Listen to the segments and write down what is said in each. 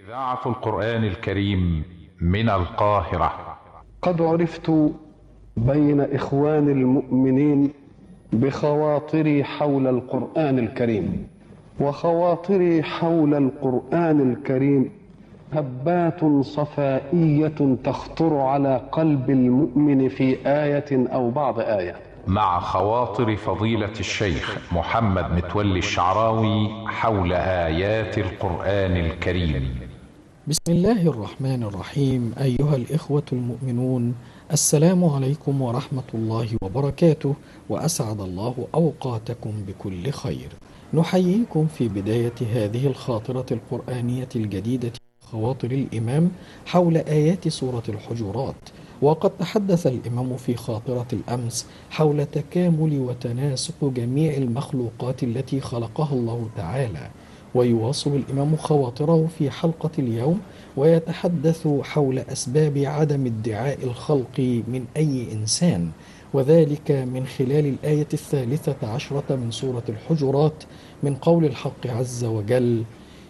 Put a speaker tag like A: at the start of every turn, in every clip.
A: إذاعة القرآن الكريم من القاهرة.
B: قد عرفت بين إخوان المؤمنين بخواطري حول القرآن الكريم، وخواطري حول القرآن الكريم هبات صفائية تخطر على قلب المؤمن في آية أو بعض آية.
A: مع خواطر فضيلة الشيخ محمد متولي الشعراوي حول آيات القرآن الكريم.
C: بسم الله الرحمن الرحيم. أيها الإخوة المؤمنون، السلام عليكم ورحمة الله وبركاته، وأسعد الله أوقاتكم بكل خير. نحييكم في بداية هذه الخاطرة القرآنية الجديدة، خواطر الإمام حول آيات سورة الحجرات. وقد تحدث الإمام في خاطرة الأمس حول تكامل وتناسق جميع المخلوقات التي خلقها الله تعالى، ويواصل الإمام خواطره في حلقة اليوم ويتحدث حول أسباب عدم ادعاء الخلق من أي إنسان، وذلك من خلال الآية 13 من سورة الحجرات، من قول الحق عز وجل: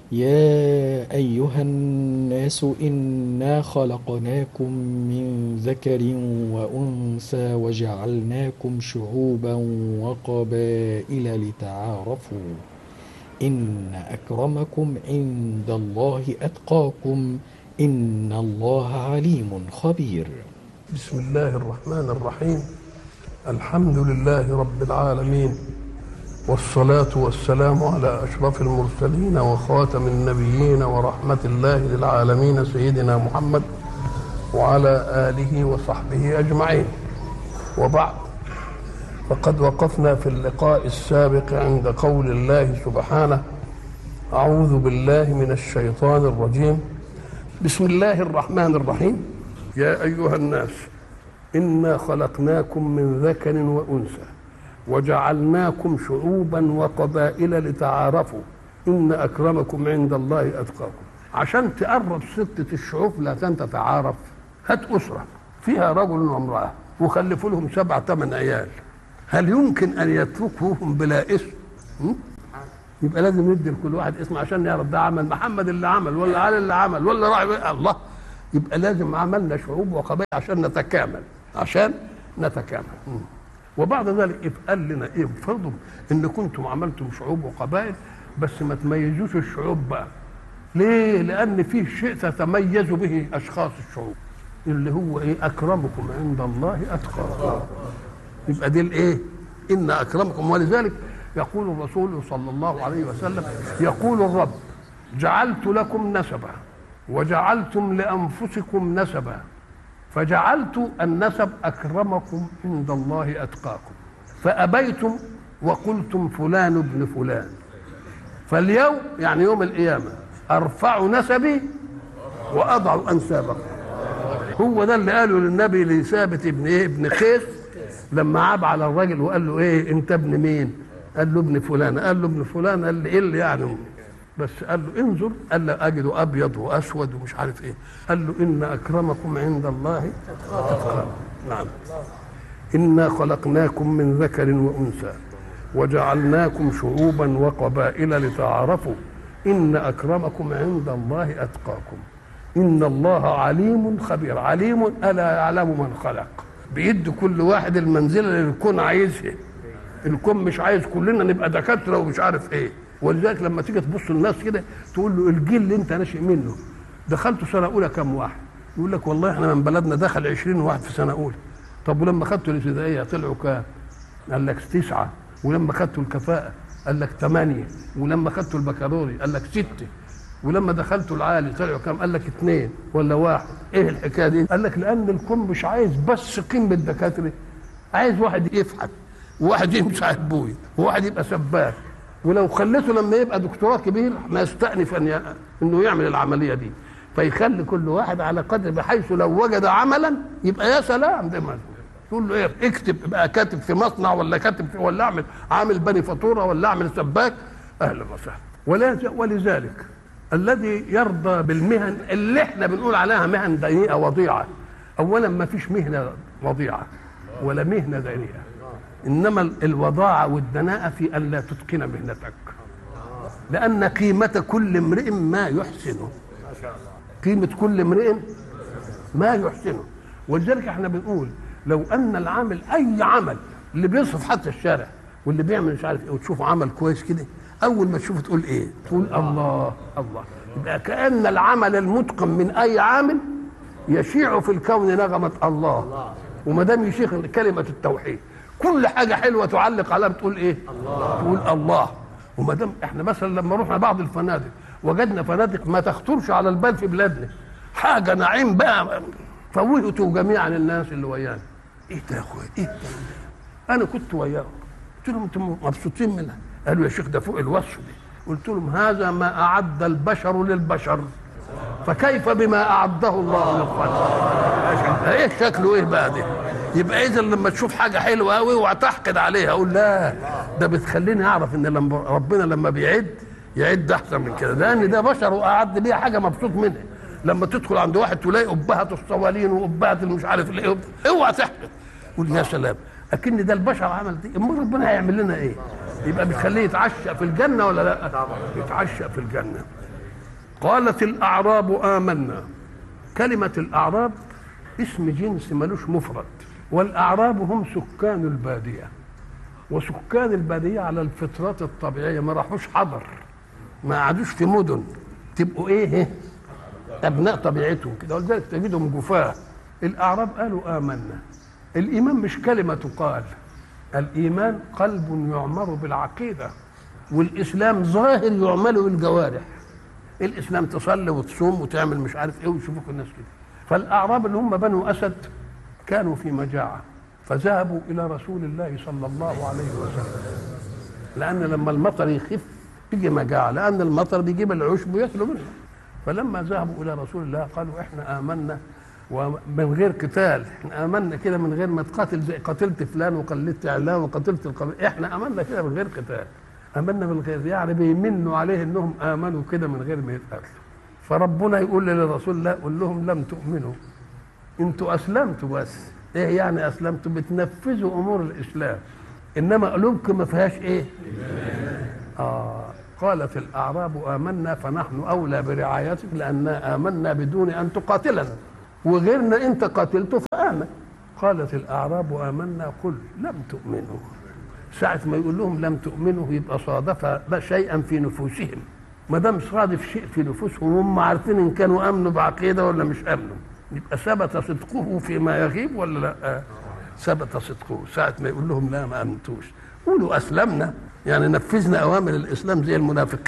C: يا أيها الناس إنا خلقناكم من ذكر وأنثى وجعلناكم شعوبا وقبائل لتعارفوا إن أكرمكم عند الله أتقاكم إن الله عليم خبير.
D: بسم الله الرحمن الرحيم. الحمد لله رب العالمين، والصلاة والسلام على أشرف المرسلين وخاتم النبيين ورحمة الله للعالمين سيدنا محمد وعلى آله وصحبه أجمعين، وبعد، فقد وقفنا في اللقاء السابق عند قول الله سبحانه: أعوذ بالله من الشيطان الرجيم، بسم الله الرحمن الرحيم. يا أيها الناس إنا خلقناكم من ذكر وأنثى وجعلناكم شعوبا وقبائل لتعارفوا إن أكرمكم عند الله أتقاكم. عشان تقرب ستة الشعوب لا تتعارف، هات أسرة فيها رجل وامرأة وخلفوا لهم 7 8 عيال، هل يمكن أن يتركوهم بلا اسم؟ يبقى لازم ندي لكل واحد اسم عشان يعرف ده عمل محمد اللي عمل ولا علي اللي عمل ولا راعي الله. يبقى لازم عملنا شعوب وقبائل عشان نتكامل. وبعد ذلك قال لنا ايه؟ فرضوا ان كنتم عملتم شعوب وقبائل بس ما تميزوش الشعوب بقى. ليه؟ لان فيه شيء تتميز به اشخاص الشعوب، اللي هو ايه؟ اكرمكم عند الله اتقاكم. يبقى دي الايه؟ ان اكرمكم. ولذلك يقول الرسول صلى الله عليه وسلم، يقول الرب: جعلت لكم نسبا وجعلتم لانفسكم نسبا فجعلت النسب أكرمكم عند الله أتقاكم، فأبيتم وقلتم فلان ابن فلان، فاليوم يعني يوم القيامة أرفع نسبي وأضع أنسابكم. هو ده اللي قاله للنبي لثابت ابن قيس لما عاب على الرجل وقال له إيه أنت ابن مين؟ قال له ابن فلان. قال له ابن فلان. قال له إيه اللي يعني؟ بس قال له انظر، قال له أجد أبيض وأسود ومش عارف إيه. قال له إن أكرمكم عند الله أتقاكم. نعم. إنا خلقناكم من ذكر وأنثى وجعلناكم شعوبا وقبائل لتعارفوا إن أكرمكم عند الله أتقاكم إن الله عليم خبير. عليم ألا يعلم من خلق، بيد كل واحد المنزلة اللي الكون عايزها. الكون مش عايز كلنا نبقى دكاترة ومش عارف إيه. ولذلك لما تيجي تبص للناس كده تقول له الجيل اللي انت ناشئ منه دخلته سنه اولى كم واحد؟ يقول لك والله احنا من بلدنا دخل 20 واحد في سنه اولى. طب ولما خدتوا الابتدائيه طلعوا كام؟ قال لك 9. ولما خدتوا الكفاءه قال لك 8. ولما خدتوا البكالوري قال لك 6. ولما دخلتوا العالي طلعوا كام؟ قال لك 2 ولا 1. ايه الحكايه دي؟ قال لك لان الكون مش عايز بس قيمه الدكاتره، عايز واحد يفحت وواحد يمسح البوي وواحد يبقى سباك. ولو خليته لما يبقى دكتوراه كبير ما يستأنف انه يعمل العمليه دي، فيخلي كل واحد على قدر، بحيث لو وجد عملا يبقى يا سلام. ده ما تقول له ايه؟ اكتب، ابقى كاتب في مصنع ولا كاتب في ولا اعمل عامل بني فاتوره ولا اعمل سباك. اهلا وسهلا. ولذلك الذي يرضى بالمهن اللي احنا بنقول عليها مهن دنيئه وضيعه، اولا ما فيش مهنه وضيعه ولا مهنه دنيئه، إنما الوضاعة والدناءة في أن لا تتقن مهنتك، لأن قيمة كل امرئ ما يحسنه. قيمة كل امرئ ما يحسنه. ولذلك احنا بنقول لو ان العامل اي عمل اللي بيصرف حتى الشارع واللي بيعمل مش عارف ايه وتشوفه عمل كويس كده، اول ما تشوفه تقول ايه؟ تقول الله الله. يبقى كأن العمل المتقن من اي عامل يشيع في الكون نغمة الله. وما دام يشيخ كلمة التوحيد كل حاجة حلوة تعلق عليها بتقول ايه؟ الله. تقول الله. وما دام احنا مثلا لما رحنا بعض الفنادق وجدنا فنادق ما تخطرش على البال في بلادنا، حاجة نعيم بقى، فوهتوا جميعا الناس اللي ويانا. ايه ده يا اخويا؟ ايه ده؟ انا كنت وياهم قلت لهم انتم مبسوطين منها؟ قالوا يا شيخ ده فوق الوصف دي. قلت لهم هذا ما اعد البشر للبشر فكيف بما اعده الله للخلق؟ ايه شكله ايه بقى ده؟ يبقى اذا لما تشوف حاجه حلوه قوي وتحقد عليها اقول لا، ده بتخليني اعرف ان لما ربنا لما يعد احسن من كده، لان ده بشر واعد ليه حاجه مبسوط منها. لما تدخل عند واحد تلاقي ابهات الصوالين وابهات المش عارف ايه، اوعى تحقد، قول يا سلام اكن ده البشر عمل دي، امال ربنا هيعمل لنا ايه؟ يبقى بتخليه يتعشى في الجنه ولا لا؟ يتعشى في الجنه. قالت الاعراب امنا. كلمه الاعراب اسم جنس ملوش مفرد، والاعراب هم سكان الباديه، وسكان الباديه على الفطرات الطبيعيه ما راحوش حضر، ما قعدوش في مدن، تبقوا ايه؟ ابناء طبيعتهم كده، ولذلك تجدهم جفاه. الاعراب قالوا امنا. الايمان مش كلمه تقال، الايمان قلب يعمر بالعقيده، والاسلام ظاهر يعمل بالجوارح. الاسلام تصلي وتصوم وتعمل مش عارف ايه ويشوفوك الناس كده. فالاعراب اللي هم بنو اسد كانوا في مجاعه فذهبوا الى رسول الله صلى الله عليه وسلم، لان لما المطر يخف تيجي مجاعه، لان المطر بيجيب العشب وياكلوا منه. فلما ذهبوا الى رسول الله قالوا احنا امنا ومن غير قتال، احنا امنا كده من غير ما تقاتل، زي قتلت فلان وقلدت علان وقتلت القبيل، احنا امنا كده من غير قتال، امنا من غير، يعني بيمنوا عليه انهم امنوا كده من غير ما يتقاتلوا. فربنا يقول للرسول الله قول لهم لم تؤمنوا، انتوا اسلمتوا بس. ايه يعني اسلمتوا؟ بتنفذوا امور الاسلام، انما قلوبكم ما فيهاش ايه؟ قالت الاعراب امنا فنحن اولى برعايتك لاننا امنا بدون ان تقاتلنا، وغيرنا انت قاتلته فامن. قالت الاعراب امنا قل لم تؤمنوا. ساعه ما يقول لهم لم تؤمنوا يبقى صادف شيئا في نفوسهم. ما دام صادف شيء في نفوسهم هم عارفين ان كانوا امنوا بعقيده ولا مش امنوا، يبقى ثبت صدقه فيما يغيب ولا لا؟ ثبت صدقه. ساعه ما يقول لهم لا ما امنتوش قولوا اسلمنا، يعني نفذنا اوامر الاسلام. زي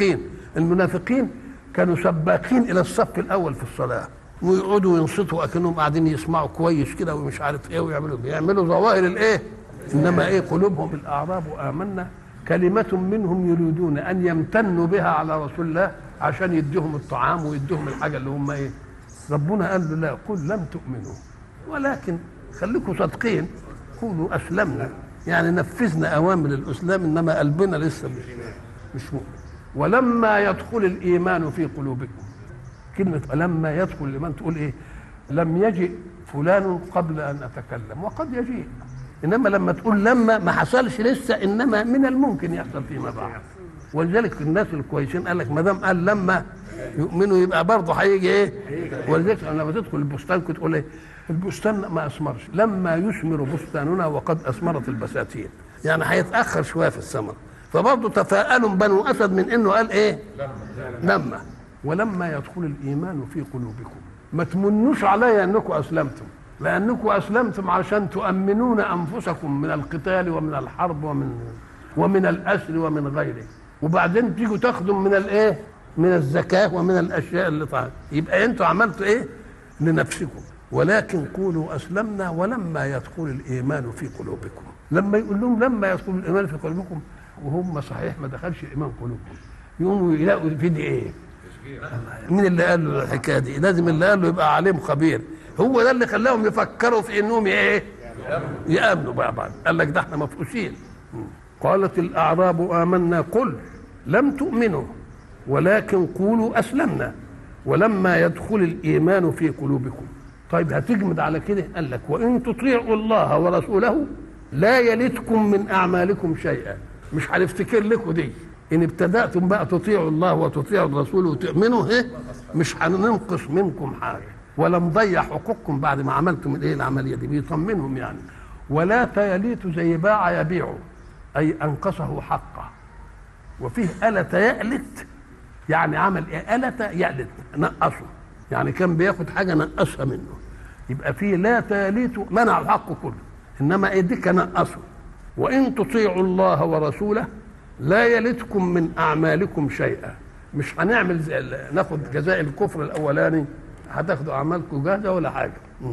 D: المنافقين كانوا سباقين الى الصف الاول في الصلاه ويقعدوا ينصتوا اكنهم قاعدين يسمعوا كويس كده ومش عارف ايه، ويعملوا ظواهر الايه، انما ايه قلوبهم. الاعراب امنا كلمه منهم يريدون ان يمتنوا بها على رسول الله عشان يديهم الطعام ويديهم الحاجه اللي هم ايه. ربنا قال له لا، قل لم تؤمنوا ولكن خليكم صادقين، قولوا اسلمنا، يعني نفذنا اوامر الاسلام انما قلبنا لسه مش مؤمن. ولما يدخل الايمان في قلوبكم. كلمه لما يدخل الايمان تقول ايه؟ لم يجئ فلان قبل ان اتكلم، وقد يجيء، انما لما تقول لما ما حصلش لسه، انما من الممكن يحصل فيما بعد. ولذلك الناس الكويسين قال لك ما دام قال لما يؤمنوا يبقى برضه هيجي ايه. ولذلك لما تدخل البستان كنت تقول ايه؟ البستان ما اثمرش، لما يثمر بستاننا وقد اثمرت البساتين، يعني هيتاخر شويه في الثمر. فبرضه تفاءلوا بنو اسد من انه قال ايه؟ لما. ولما يدخل الايمان في قلوبكم. ما تمنوش عليا انكم اسلمتم، لانكم اسلمتم عشان تؤمنون انفسكم من القتال ومن الحرب ومن الاسر ومن غيره، وبعدين تيجوا تاخذوا من الايه؟ من الزكاه ومن الاشياء اللي طالعه. يبقى انتوا عملتوا ايه؟ لنفسكم. ولكن قولوا اسلمنا ولما يدخل الايمان في قلوبكم. لما يقول لهم لما يدخل الايمان في قلوبكم وهم صحيح ما دخلش الايمان قلوبهم، يقوموا يلاقوا في دي ايه؟ مين اللي قال له الحكايه دي؟ لازم اللي قال له يبقى عليم خبير، هو ده اللي خلاهم يفكروا في انهم ايه؟ يامنوا بقى بعض. قال لك ده احنا مفقوسين. قالت الاعراب امنا قل لم تؤمنوا ولكن قولوا اسلمنا ولما يدخل الايمان في قلوبكم. طيب هتجمد على كده؟ قال لك وان تطيعوا الله ورسوله لا يلتكم من اعمالكم شيئا. مش هنفتكر لكم دي، ان ابتدأتم بقى تطيعوا الله وتطيعوا الرسول وتؤمنوا مش هننقص منكم حاجه ولا نضيع حقوقكم بعد ما عملتم العمليه دي. بيطمنهم يعني. ولا تيليتوا زي باع يبيع، اي انقصه حقه. وفيه ألت يألت، يعني عمل ألت يألت، نقصه، يعني كان بياخد حاجه نقصها منه. يبقى فيه لا تيليتوا منع الحق كله، انما ايديك نقصه. وان تطيعوا الله ورسوله لا يلتكم من اعمالكم شيئا. مش هنعمل ناخد جزاء الكفر الاولاني، هتاخدوا اعمالكم جاهزه ولا حاجه.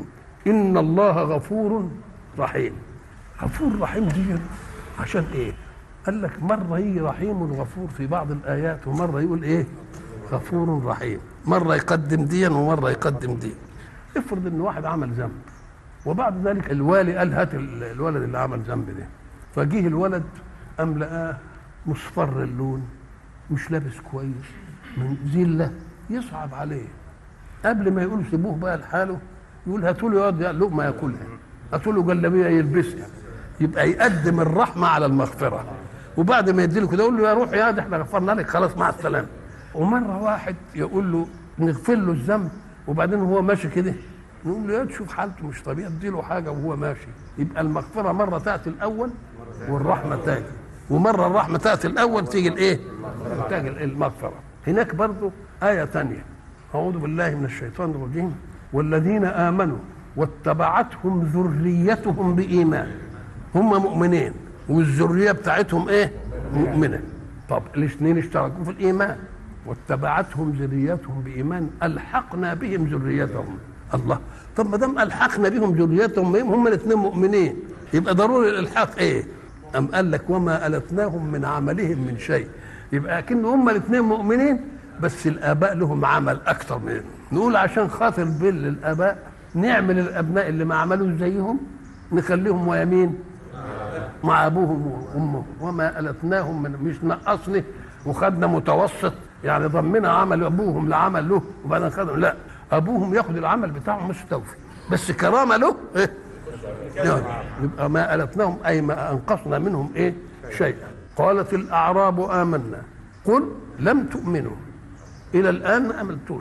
D: ان الله غفور رحيم. غفور رحيم دي عشان ايه؟ قال لك مره يجي رحيم وغفور في بعض الايات، ومره يقول غفور رحيم، مره يقدم ديا ومره يقدم دي. افرض ان واحد عمل ذنب وبعد ذلك الوالي قال هات الولد اللي عمل ذنب ده، فجيه الولد قام لقاه مصفر اللون، مش لابس كويس، من ذله، يصعب عليه. قبل ما يقول سيبوه بقى لحاله يقول هاتوا له يقعد لقمه ياكلها، هاتوا له جلابيه يلبسها. يبقى يقدم الرحمه على المغفره. وبعد ما يديله كده يقول له يا روح يا ده احنا غفرنا لك خلاص مع السلامه. ومره واحد يقول له نغفر له الذنب وبعدين هو ماشي كده نقول له يا تشوف حالته مش طبيعي اديله حاجه وهو ماشي. يبقى المغفره مره تاتي الاول والرحمه تاجي، ومره الرحمه تاتي الاول تيجي تاجي المغفره. هناك برضو ايه ثانيه، اعوذ بالله من الشيطان الرجيم، والذين امنوا واتبعتهم ذريتهم بايمان. هم مؤمنين والذريه بتاعتهم مؤمنه. طب الاثنين اشتركوا في الايمان، واتبعتهم ذريتهم بايمان الحقنا بهم ذريتهم. الله، طب ما دام الحقنا بهم ذريتهم هم الاثنين مؤمنين يبقى ضروري الالحاق ام قال لك وما التناهم من عملهم من شيء. يبقى اكن هم الاثنين مؤمنين بس الاباء لهم عمل اكثر منهم. نقول عشان خاطر بر الاباء نعمل الابناء اللي ما عملوش زيهم نخليهم ويمين مع ابوهم وامهم. وما التناهم من، مش نقصني وخدنا متوسط يعني ضمنا عمل ابوهم لعمل له وبعدين خدهم، لا، ابوهم ياخد العمل بتاعه مستوفي بس كرامه له يعني. يبقى ما التناهم اي ما انقصنا منهم شيئا. قالت الاعراب امنا قل لم تؤمنوا، الى الان ما امنتوش،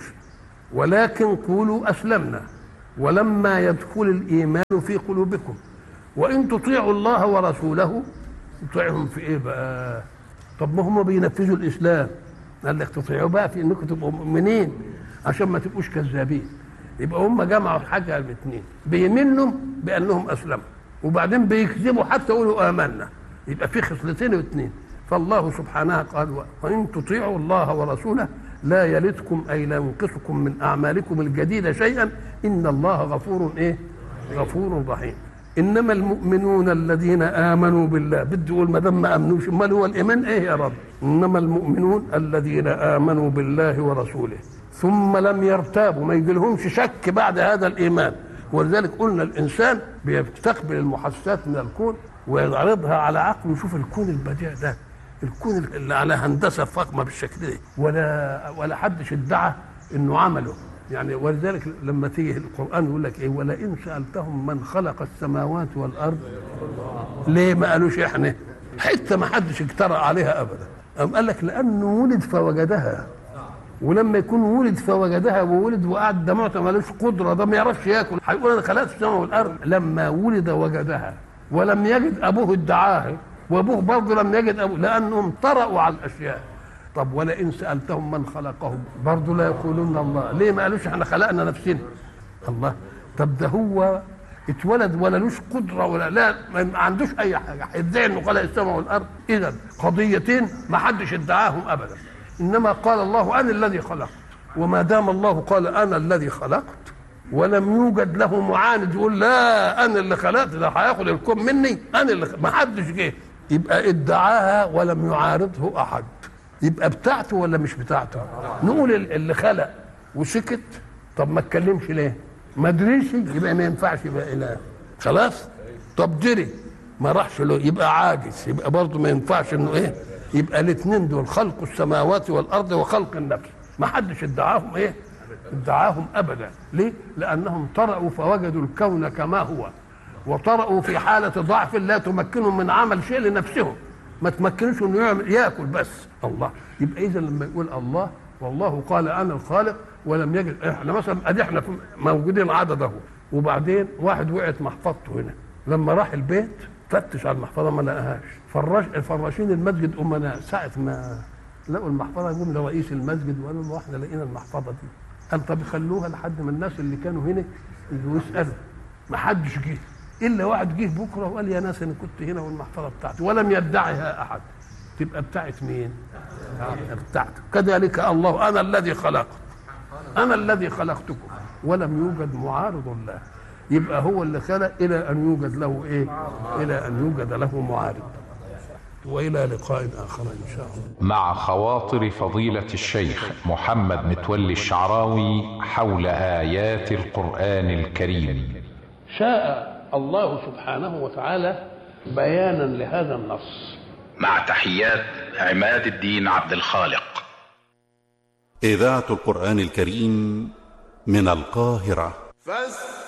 D: ولكن قولوا اسلمنا ولما يدخل الايمان في قلوبكم وان تطيعوا الله ورسوله. تطيعهم في بقى؟ طب ما هم بينفذوا الاسلام، قال لك تطيعوا بقى في انكم تبقوا مؤمنين عشان ما تبقوش كذابين. يبقى هم جمعوا حاجه الاثنين، بيمنوا بانهم اسلموا وبعدين بيكذبوا حتى يقولوا امنا. يبقى في خصلتين واثنين. فالله سبحانه قال وان تطيعوا الله ورسوله لا يلدكم اي لا ينقصكم من اعمالكم الجديده شيئا ان الله غفور غفور رحيم. انما المؤمنون الذين امنوا بالله، بدي يقول ما دام ما امنوش امال هو الايمان يا رب؟ انما المؤمنون الذين امنوا بالله ورسوله ثم لم يرتابوا، ما يجيلهمش شك بعد هذا الايمان. ولذلك قلنا الانسان بيستقبل المحسسات من الكون ويعرضها على عقله ويشوف الكون البديع ده، الكون اللي على هندسه فخمه بالشكل ده ولا حدش ادعى انه عمله يعني. ولذلك لما تيجي القران يقول لك ولئن سالتهم من خلق السماوات والارض، ليه ما قالوش احنا؟ حتى ما حدش اجترأ عليها ابدا. قام قال لك لانه ولد فوجدها، ولما يكون ولد فوجدها وولد وقعد ده معطى مالوش قدره، ده ما يعرفش ياكل، هيقول انا خلقت السماء والارض. لما ولد وجدها ولم يجد ابوه ادعاها وابوه برضه لم يجد ابوه، لانهم طرأوا على الاشياء. طب ولئن سالتهم من خلقهم برضه لا يقولون الله، ليه ما قالوش احنا خلقنا نفسنا؟ الله، طب ده هو اتولد ولا لوش قدره ولا لا، ما عندوش اي حاجه، هيدعي انه خلق السماء والارض؟ اذا قضيتين ما حدش ادعاهم ابدا. انما قال الله انا الذي خلقت، وما دام الله قال انا الذي خلقت ولم يوجد له معاند يقول لا انا اللي خلقت، ده هياخد الكون مني، انا اللي ما حدش جه، يبقى ادعاها ولم يعارضه احد. يبقى بتاعته ولا مش بتاعته؟ نقول اللي خلق وسكت، طب ما اتكلمش ليه؟ ما دريش، يبقى ما ينفعش يبقى اله خلاص. طب دري ما راحش له يبقى عاجز، يبقى برضه ما ينفعش انه يبقى الاثنين دول خلق السماوات والارض وخلق النفس ما حدش ادعاهم ادعاهم ابدا. ليه؟ لانهم طرأوا فوجدوا الكون كما هو، وطرأوا في حاله ضعف لا تمكنهم من عمل شيء لنفسهم، ما تمكنش انه ياكل بس. الله، يبقى اذا لما يقول الله والله قال انا الخالق ولم يجد، احنا مثلا ادي احنا موجودين عدد اهو، وبعدين واحد وقعت محفظته هنا، لما راح البيت فتش على المحفظه ما لقاهاش، فراشين المسجد امناء ساعه ما لقوا المحفظه جم لرئيس المسجد وقالوا له احنا لقينا المحفظه دي. قال طب خلوها لحد ما الناس اللي كانوا هنا يسالوا. ما حدش جه الا واحد جه بكره وقال يا ناس انا كنت هنا والمحفظه بتاعتي، ولم يدعها احد. تبقى بتاعت مين؟ بتاعتك. كذلك الله انا الذي خلقت، انا الذي خلقتكم ولم يوجد معارض له. يبقى هو اللي خلق الى ان يوجد له ايه؟ الى ان يوجد له معارض. والى لقاء اخر ان شاء الله
A: مع خواطر فضيلة الشيخ محمد متولي الشعراوي حول آيات القرآن الكريم.
D: شاء الله سبحانه وتعالى بيانا لهذا النص.
A: مع تحيات عماد الدين عبد الخالق.
E: إذاعة القرآن الكريم من القاهرة.